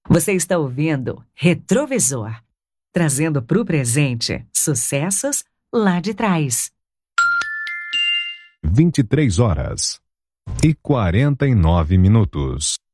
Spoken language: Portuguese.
Você está ouvindo Retrovisor, trazendo para o presente sucessos lá de trás. 23 horas e 49 minutos.